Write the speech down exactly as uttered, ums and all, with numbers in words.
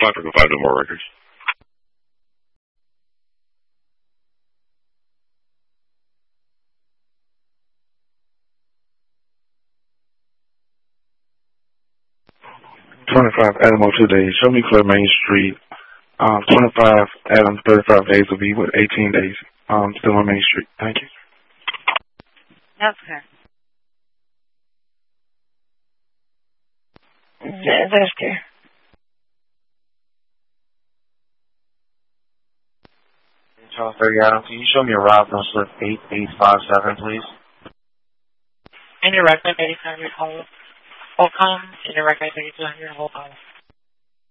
five triple five, no more records. twenty-five Adam two days. Show me clear Main Street. Um, twenty-five Adam, thirty-five days will be with eighteen days. Um, still on Main Street. Thank you. That's clear. Yeah, that's clear. twelve thirty Adam, can you show me a route on slip eight eight five seven, please? In your record, eighty-five hundred hold. Hold com. In your record, thirty-two hundred hold com.